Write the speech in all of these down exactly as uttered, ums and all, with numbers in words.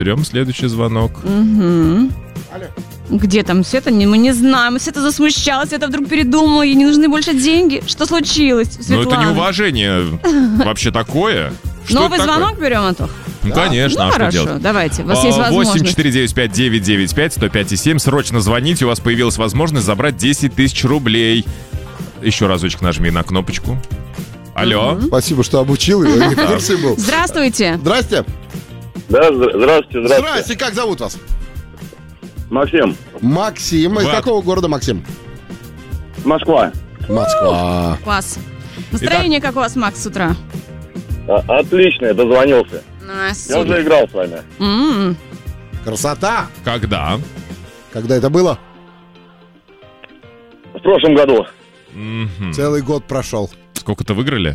Берем следующий звонок. Угу. Где там Света? Мы не знаем. Света засмущалась, Света вдруг передумала, ей не нужны больше деньги. Что случилось, Светлана? Ну, это неуважение вообще такое. Новый звонок берем, Антох? Ну, конечно, ну, а хорошо, что делать? Давайте, у вас есть возможность. восемь четыре девять пять девять девять пять сто пять и семь. Срочно звоните, у вас появилась возможность забрать десять тысяч рублей. Еще разочек нажми на кнопочку. Алло. Угу. Спасибо, что обучил, я не в курсе был. Здравствуйте. Здрасте. Да, здравствуйте, здравствуйте. Здрасте, как зовут вас? Максим. Максим. Из Влад. какого города, Максим? Москва. Москва. Класс. Настроение Итак... как у вас, Макс, с утра? А, отлично, я дозвонился. А, я уже играл с вами. М-м. Красота. Когда? Когда это было? В прошлом году. М-м. Целый год прошел. Сколько-то выиграли?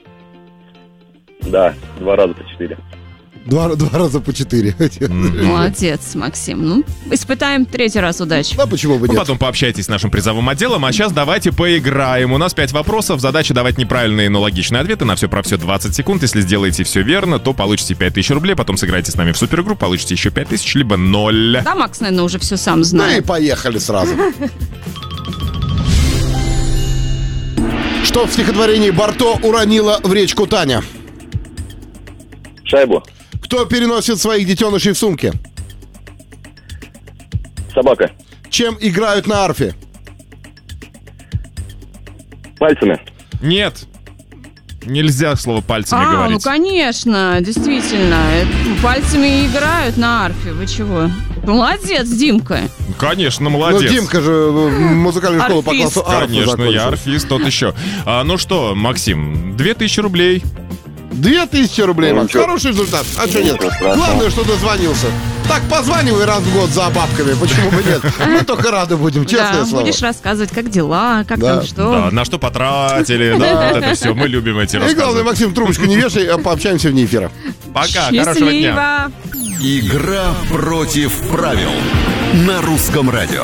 Да, два раза по четыре. Два, два раза по четыре. Молодец, Максим. Ну, испытаем третий раз удачи. Да, почему бы нет? Ну, потом пообщайтесь с нашим призовым отделом. А сейчас давайте поиграем. У нас пять вопросов. Задача давать неправильные, но логичные ответы. На все про все двадцать секунд. Если сделаете все верно, то получите пять тысяч рублей. Потом сыграйте с нами в супергрупп. Получите еще пять тысяч, либо ноль. Да, Макс, наверное, уже все сам Ну и знает. поехали сразу. Что в стихотворении Барто уронила в речку Таня? Шайбу. Кто переносит своих детенышей в сумке? Собака. Чем играют на арфе? Пальцами. Нет. Нельзя слово пальцами А, говорить. ну конечно, действительно. Пальцами играют на арфе. Вы чего? Молодец, Димка. Конечно, молодец. Ну, Димка же музыкальную школу по Арфист. классу арфы Конечно, закончил. я арфист, тот еще. А, ну что, Максим, две тысячи рублей. Две тысячи рублей, Ну, Макс. чё? Хороший результат. А что нет? Ничего страшного. Главное, что дозвонился. Так, позванивай раз в год за бабками. Почему бы нет? Мы только рады будем, честное Да, слово. будешь рассказывать, как дела, как Да. там что. Да, на что потратили, да, вот это все. Мы любим эти И главное, рассказы. Максим, трубочку не вешай, а пообщаемся вне эфира. Пока, хорошего дня. Счастливо. Игра против правил на русском радио.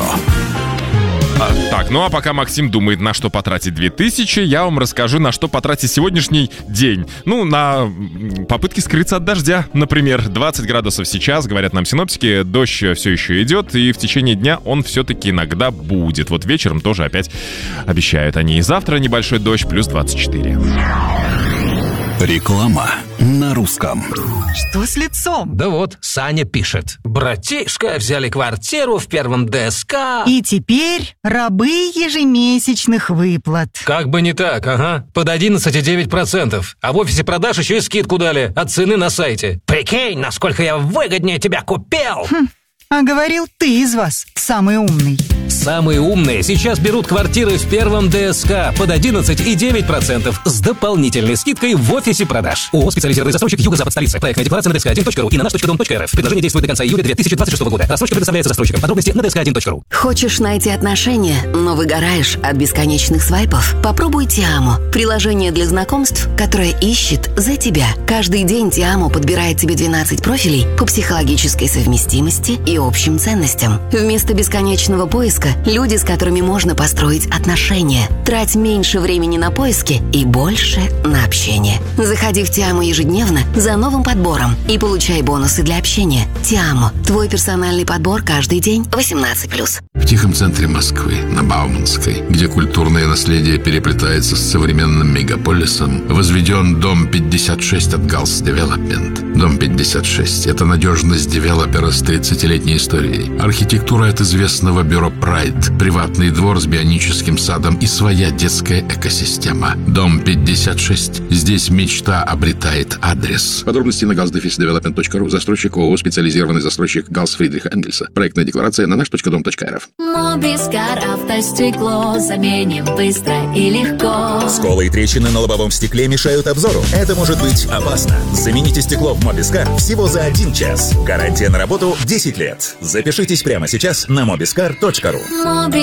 А, так, ну а пока Максим думает, на что потратить две тысячи, я вам расскажу, на что потратить сегодняшний день. Ну, на м, попытки скрыться от дождя, например. двадцать градусов сейчас, говорят нам синоптики, дождь все еще идет, и в течение дня он все-таки иногда будет. Вот вечером тоже опять обещают они. И завтра небольшой дождь, плюс двадцать четыре. Реклама на русском. Что с лицом? Да вот, Саня пишет. Братишка, взяли квартиру в первом ДСК. И теперь рабы ежемесячных выплат. Как бы не так, ага. Под одиннадцать целых девять десятых процента. А в офисе продаж еще и скидку дали от цены на сайте. Прикинь, насколько я выгоднее тебя купил. Хм, а говорил, ты из вас самый умный. Самые умные сейчас берут квартиры в первом ДСК под одиннадцать целых девять десятых процента с дополнительной скидкой в офисе продаж. ООО «Специализированный застройщик Юго-Запад столицы». Проектная декларация на дэ эс ка один точка ру и на наш точка дом точка эр эф. Предложение действует до конца июля две тысячи двадцать шестого года. Рассрочка предоставляется застройщикам. Подробности на дэ эс ка один точка ру. Хочешь найти отношения, но выгораешь от бесконечных свайпов? Попробуй Тиамо. Приложение для знакомств, которое ищет за тебя. Каждый день Тиамо подбирает тебе двенадцать профилей по психологической совместимости и общим ценностям. Вместо бесконечного поиска – люди, с которыми можно построить отношения. Трать меньше времени на поиски и больше на общение. Заходи в Тиамо ежедневно за новым подбором и получай бонусы для общения. Тиамо. Твой персональный подбор каждый день. восемнадцать плюс. В тихом центре Москвы, на Бауманской, где культурное наследие переплетается с современным мегаполисом, возведен дом пятьдесят шесть от Галс Девелопмент. Дом пятьдесят шесть – это надежность девелопера с тридцатилетней историей. Архитектура от известного бюро Прайд, приватный двор с бионическим садом и своя детская экосистема. Дом пятьдесят шесть. Здесь мечта обретает адрес. Подробности на галс дефис девелопмент точка ру. Застройщик ООО «Специализированный застройщик Галс Фридриха Энгельса». Проектная декларация на наш точка дом точка эр эф. Мобискар автостекло заменим быстро и легко. Сколы и трещины на лобовом стекле мешают обзору. Это может быть опасно. Замените стекло в Мобискар всего за один час. Гарантия на работу десять лет. Запишитесь прямо сейчас на мобискар точка ру.